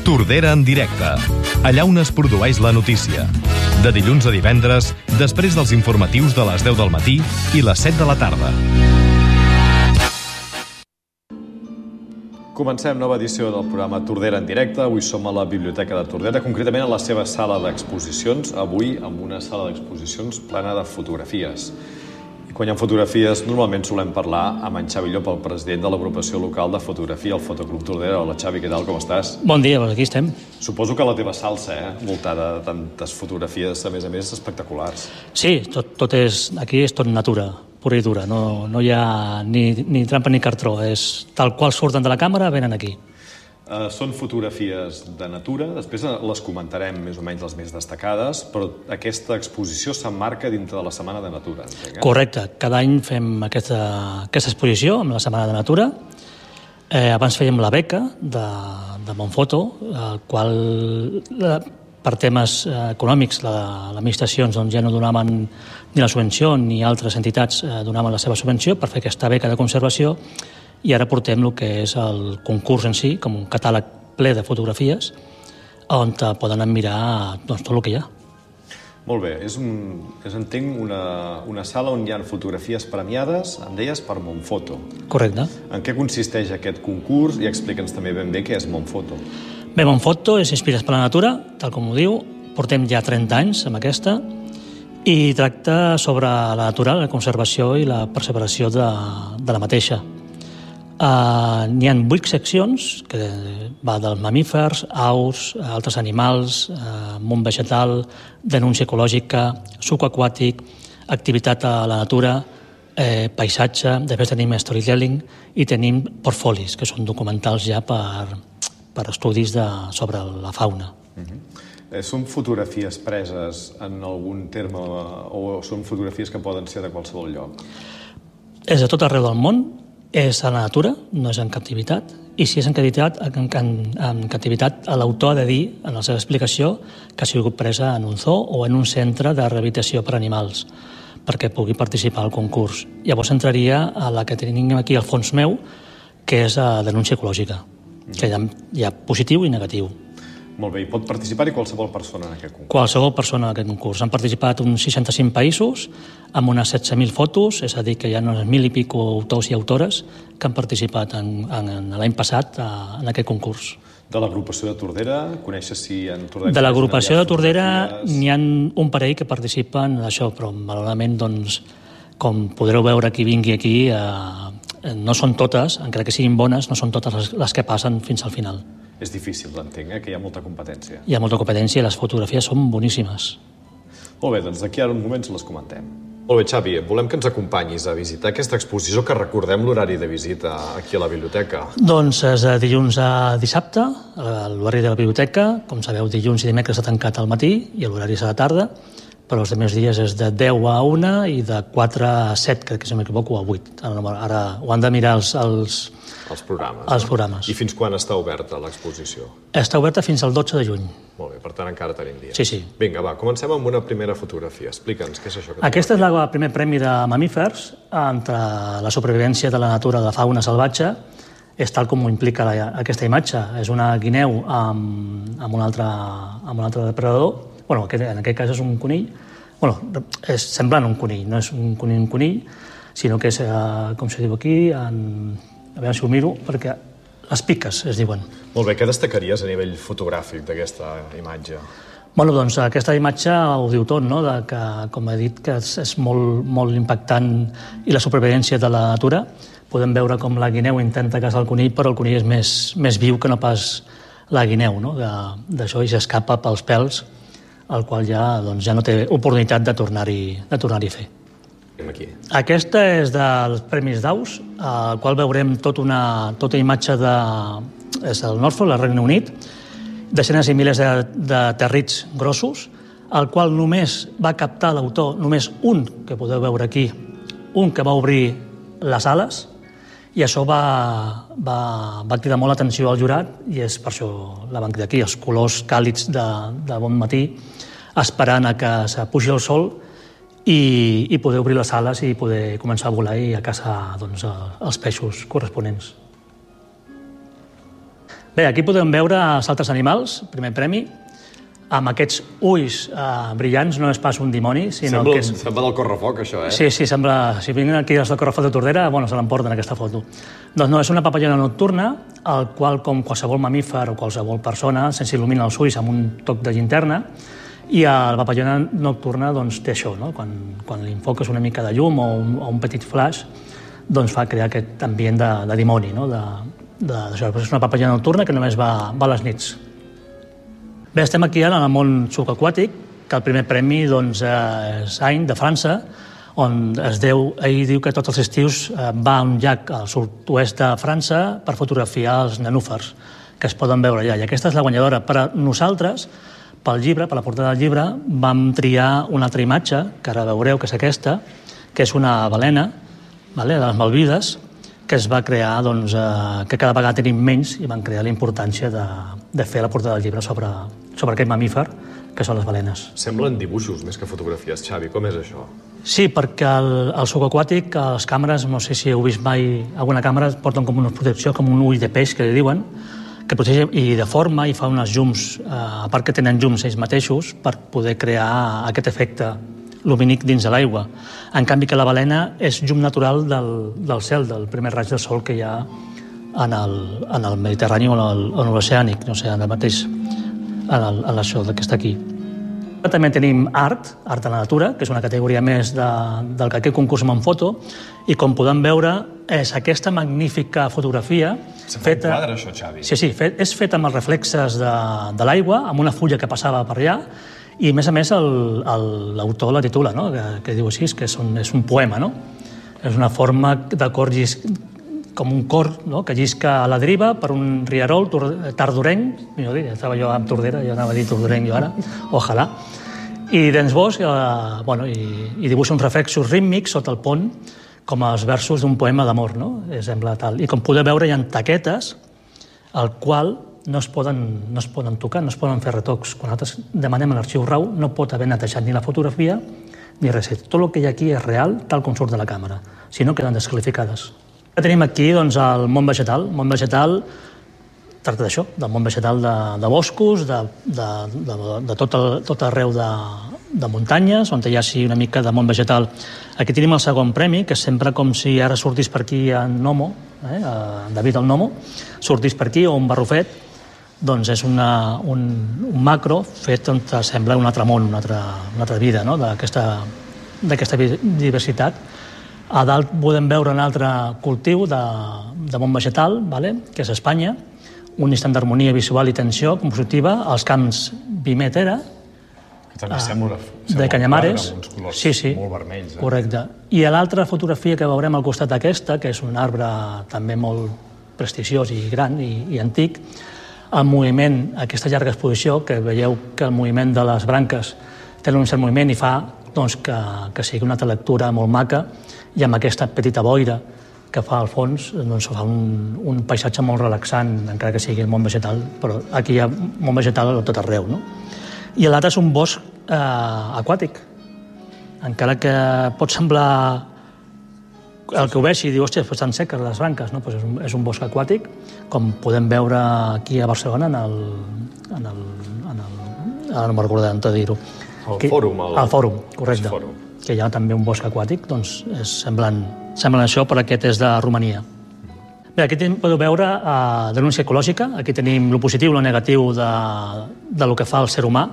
Tordera en directe, allà on es produeix la notícia. De dilluns a divendres, després dels informatius de les 10 del matí i les 7 de la tarda. Comencem nova edició del programa Tordera en directe. Avui som a la Biblioteca de Tordera, concretament a la seva sala d'exposicions. Avui amb una sala d'exposicions plena de fotografies. I quan hi ha fotografies, normalment solem parlar amb en Xavi Llop, el president de l'agrupació local de fotografia, el Fotoclub Tordera. Hola Xavi, què tal, com estàs? Bon dia, aquí estem. Suposo que la teva salsa, voltada de tantes fotografies, a més, espectaculars. Sí, aquí és tot natura, pura i dura. No hi ha ni trampa ni cartró. És tal qual surten de la càmera, venen aquí. Són fotografies de natura, després les comentarem més o menys les més destacades, però aquesta exposició s'emmarca dintre de la Setmana de Natura. Entenc, Correcte, cada any fem aquesta exposició amb la Setmana de Natura. Abans fèiem la beca de Monfoto, el qual per temes econòmics les administracions ja no donaven ni la subvenció ni altres entitats donaven la seva subvenció per fer aquesta beca de conservació, i ara portem el que és el concurs en si, com un catàleg ple de fotografies on poden admirar tot el que hi ha. Molt bé, entenc una sala on hi ha fotografies premiades, em deies, per Monfoto. Correcte. En què consisteix aquest concurs? I explica'ns també ben bé què és Monfoto. Bé, Monfoto és Inspires per la Natura, tal com ho diu. Portem ja 30 anys amb aquesta i tracta sobre la natura, la conservació i la preservació de la mateixa. N'hi ha 8 seccions, que va dels mamífers, aus, altres animals, món vegetal, denúncia ecològica, suc aquàtic, activitat a la natura, paisatge, després tenim storytelling i tenim portfolis, que són documentals ja per estudis sobre la fauna. Són fotografies preses en algun terme o són fotografies que poden ser de qualsevol lloc? És de tot arreu del món. És a la natura, no és en captivitat, i si és en captivitat, l'autor ha de dir, en la seva explicació, que ha sigut presa en un zoo o en un centre de rehabilitació per animals, perquè pugui participar al concurs. Llavors entraria a la que tenim aquí al fons meu, que és la denúncia ecològica, que hi ha positiu i negatiu. Molt bé, i pot participar-hi qualsevol persona en aquest concurs? Qualsevol persona en aquest concurs. Han participat uns 65 països, amb unes 16.000 fotos, és a dir, que hi ha unes 1.000 i pico autors i autores que han participat l'any passat en aquest concurs. De l'agrupació de Tordera, coneixes si en Tordera... De l'agrupació de Tordera n'hi ha un parell que participen en això, però malauradament, doncs, com podreu veure qui vingui aquí, no són totes, encara que siguin bones, no són totes les que passen fins al final. És difícil, entenc, que hi ha molta competència. Hi ha molta competència i les fotografies són boníssimes. Molt bé, doncs d'aquí a uns moments les comentem. Molt bé, Xavi, volem que ens acompanyis a visitar aquesta exposició, que recordem l'horari de visita aquí a la biblioteca. Doncs és de dilluns a dissabte, l'horari de la biblioteca. Com sabeu, dilluns i dimecres s'ha tancat al matí i l'horari és a la tarda, però els altres dies és de 10 a 1 i de 4 a 7, crec que si m'equivoco, a 8. Ara ho han de mirar els programes. I fins quan està oberta l'exposició? Està oberta fins al 12 de juny. Molt bé, per tant encara tenim dia. Sí. Vinga, va, comencem amb una primera fotografia. Explica'ns, què és això? Aquesta és el primer premi de mamífers entre la supervivència de la natura de la fauna salvatge. És tal com ho implica aquesta imatge. És una guineu amb un altre depredador. En aquest cas és un conill. És semblant a un conill, no és un conill, sinó que és, com se diu aquí, a veure si ho miro, perquè les piques es diuen. Molt bé, què destacaries a nivell fotogràfic d'aquesta imatge? Doncs aquesta imatge ho diu tot, no? Que, com he dit, que és molt impactant i la supervivència de la natura. Podem veure com la guineu intenta caçar el conill, però el conill és més viu que no pas la guineu, no? D'això, i s'escapa pels pèls, el qual ja no té oportunitat de tornar-hi a fer. Aquí. Aquesta és dels Premis d'Aus, al qual veurem tota imatge és del Norfolk, al Regne Unit, desenes i milers de territs grossos, el qual només va captar l'autor, només un, que podeu veure aquí, un que va obrir les ales, i això va cridar molt l'atenció al jurat, i és per això la van cridar aquí, els colors càlids de bon matí, esperant a que s'apugi el sol i poder obrir les ales i poder començar a volar i a caçar els peixos corresponents. Bé, aquí podem veure els altres animals, primer premi, amb aquests ulls brillants, no és pas un dimoni, sinó que és... Sembla del correfoc, això, eh? Sí, sembla... Si venen aquí els del correfoc de Tordera, bueno, se l'emporten aquesta foto. Doncs no, és una papallona nocturna, el qual, com qualsevol mamífer o qualsevol persona, se'ns il·lumina els ulls amb un toc de llinterna, i la papallona nocturna doncs, té això, no? Quan li enfoques una mica de llum o un petit flash, doncs fa crear aquest ambient de dimoni, no? És una papallona nocturna que només va a les nits. Bé, estem aquí ara en el món subaquàtic, que el primer premi doncs, és Ain, de França, on ell diu que tots els estius va a un llac al sud-oest de França per fotografiar els nenúfars, que es poden veure allà. I aquesta és la guanyadora. Per nosaltres, pel llibre, per la portada del llibre, vam triar una altra imatge, que ara veureu que és aquesta, que és una balena, de les Malvides, que es va crear, doncs, que cada vegada tenim menys, i van crear la importància de fer la portada del llibre sobre aquest mamífer, que són les balenes. Semblen dibuixos més que fotografies, Xavi. Com és això? Sí, perquè el subaquàtic, les càmeres, no sé si heu vist mai alguna càmera, porten com una protecció, com un ull de peix, que li diuen, que protegeix i deforma i fa unes llums, a part que tenen llums ells mateixos, per poder crear aquest efecte lumínic dins de l'aigua. En canvi, que la balena és llum natural del cel, del primer raig del sol que hi ha en el Mediterrani o en l'oceànic, no sé, en el mateix, en això que està aquí. També tenim art de la natura, que és una categoria més del que aquest concurs en foto, i com podem veure és aquesta magnífica fotografia feta... quadre, això, Xavi. Sí, és feta amb els reflexes de l'aigua, amb una fulla que passava per allà, i a més l'autor la titula, no? que diu així, que és un poema, no? És una forma de cor com un cor, no? Que llisca a la deriva per un rierol tardorenc, millor dir, estava jo amb Tordera, jo anava a dir tardorenc jo ara, ojalà, i dents bosc, i dibuixa uns reflexos rítmics sota el pont, com els versos d'un poema d'amor, no? Sembla tal. I com podeu veure, hi ha taquetes, al qual no es poden tocar, no es poden fer retocs. Quan nosaltres demanem a l'arxiu RAW, no pot haver netejat ni la fotografia ni res. Tot el que hi ha aquí és real, tal com surt de la càmera. Si no, queden descalificades. Tenim aquí doncs, el món vegetal. El món vegetal tracta d'això, del món vegetal de boscos, de tot arreu de muntanyes, on hi ha una mica de món vegetal. Aquí tenim el segon premi, que és sempre com si ara sortís per aquí en Nomo, en David el Nomo, sortís per aquí, o un barrufet, doncs és un macro fet on sembla un altre món, una altra vida, no? d'aquesta diversitat. A dalt podem veure un altre cultiu de món vegetal, que és Espanya, un instant d'harmonia visual i tensió compositiva als camps Vimetera, de Canyamares, amb uns colors molt vermells. Correcte. I l'altra fotografia que veurem al costat d'aquesta, que és un arbre també molt prestigiós i gran i antic, el moviment, aquesta llarga exposició, que veieu que el moviment de les branques té un cert moviment i fa que sigui una altra lectura molt maca, i amb aquesta petita boira que fa al fons, doncs fa un paisatge molt relaxant, encara que sigui el món vegetal, però aquí hi ha món vegetal a tot arreu, no? I l'altre és un bosc aquàtic. Encara que pot semblar el que ho vegi i diu, hòstia, estan seques les branques, no? Pues és un bosc aquàtic, com podem veure aquí a Barcelona, no me'n recordo de dir-ho. Al Fòrum, correcte. Que hi ha també un bosc aquàtic, doncs semblen això, però aquest és de Romania. Bé, aquí podeu veure denúncia ecològica. Aquí tenim el positiu i el negatiu del que fa el ser humà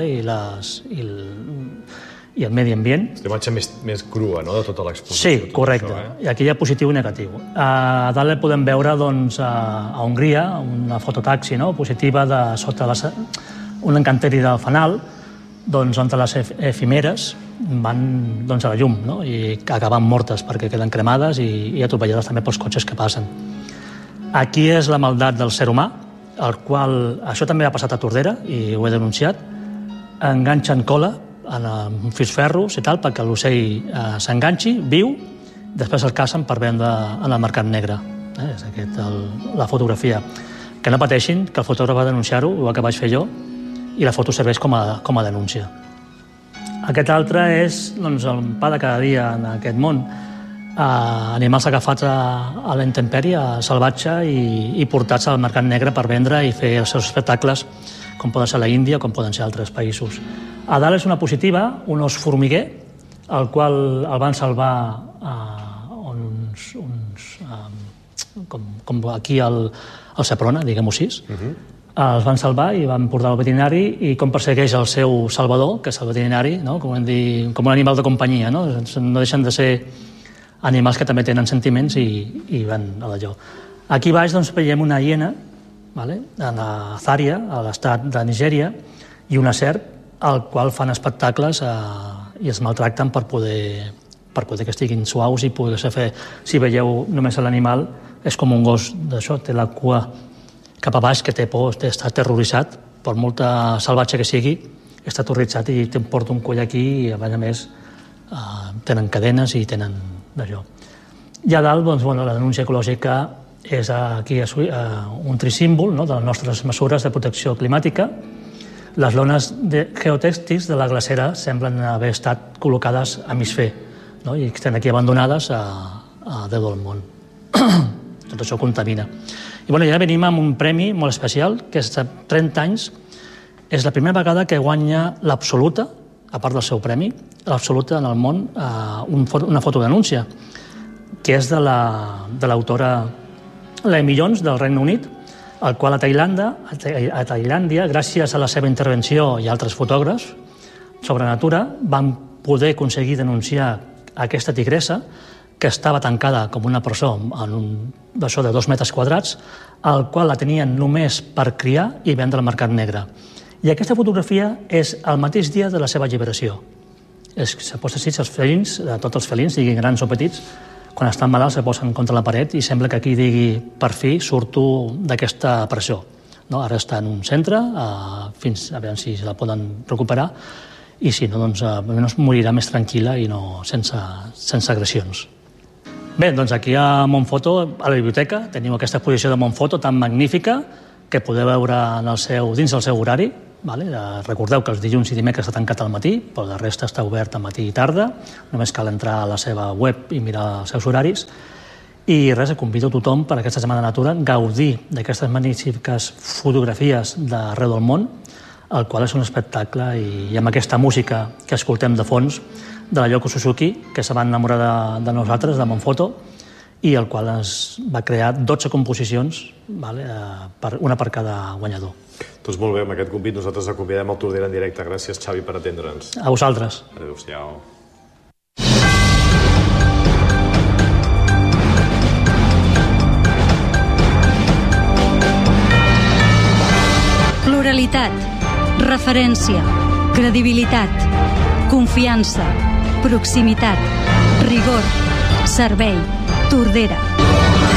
i el medi ambient. És l'imatge més crua, no?, de tota l'exposició. Sí, correcte. I aquí hi ha positiu i negatiu. A dalt podem veure a Hongria una fototaxi positiva sota un encanteri del fanal, on les efimeres van a la llum i acaben mortes perquè queden cremades i atropellades també pels cotxes que passen. Aquí és la maldat del ser humà, el qual, això també ha passat a Tordera i ho he denunciat, enganxen cola en filferros i tal perquè l'ocell s'enganxi, viu, després el cacen per vendre en el mercat negre. És aquesta la fotografia. Que no pateixin, que el fotògraf va denunciar-ho, el que vaig fer jo, i la foto serveix com a denúncia. Aquest altre és el pa de cada dia en aquest món. animals agafats a la intempèrie, salvatge, i portats al mercat negre per vendre i fer els seus espectacles, com poden ser la Índia, com poden ser altres països. A dalt és una positiva, un os formiguer, el qual el van salvar com aquí al Seprona, diguem-ho així. Els van salvar i van portar al veterinari, i com persegueix el seu salvador, que és el veterinari, no? Com un animal de companyia, no? No deixen de ser animals que també tenen sentiments i van a d'allò. Aquí baix veiem una hiena, a la Zaria, a l'estat de Nigèria, i una serp, al qual fan espectacles i es maltracten per poder que estiguin suaus i poder fer. Si veieu només l'animal, és com un gos d'això, té la cua cap a baix, que té por, està terroritzat, per molta salvatge que sigui, està aterroritzat i porta un coll aquí, i a més tenen cadenes i tenen d'allò. I a dalt, la denúncia ecològica és aquí un trisímbol de les nostres mesures de protecció climàtica. Les lones geotèxtils de la glacera semblen haver estat col·locades a mig fer, i estan aquí abandonades a Déu del món. Tot això contamina. I ja venim amb un premi molt especial, que és de 30 anys. És la primera vegada que guanya l'Absoluta, a part del seu premi, l'Absoluta en el món, una fotodenúncia, que és de l'autora Amy Jones, del Regne Unit, el qual a Tailàndia, gràcies a la seva intervenció i altres fotògrafs sobre natura, van poder aconseguir denunciar aquesta tigressa, que estava tancada com una presó en un de 2 metres quadrats, al qual la tenien només per criar i vendre al mercat negre. I aquesta fotografia és el mateix dia de la seva alliberació. Se posa així, els felins, tots els felins, siguin grans o petits, quan estan malalts se posen contra la paret i sembla que aquí digui, per fi surto d'aquesta presó. Ara està en un centre, fins a veure si la poden recuperar, i si no, almenys morirà més tranquil·la i sense agressions. Bé, aquí a Montfoto, a la biblioteca, teniu aquesta exposició de Montfoto tan magnífica que podeu veure dins del seu horari. Recordeu que els dilluns i dimecres està tancat al matí, però la resta està obert al matí i tarda. Només cal entrar a la seva web i mirar els seus horaris. I res, convido a tothom per aquesta Setmana de Natura gaudir d'aquestes magnífiques fotografies d'arreu del món, el qual és un espectacle, i amb aquesta música que escoltem de fons de la Yoko Suzuki, que se va enamorar de nosaltres, de Montfoto, i el qual ens va crear 12 composicions, una per cada guanyador. Doncs molt bé, amb aquest convit nosaltres el convidem al Tordera en directe. Gràcies, Xavi, per atendre'ns. A vosaltres. Adéu-siau. Pluralitat, referència, credibilitat, confiança, proximitat, rigor, servei. Tordera.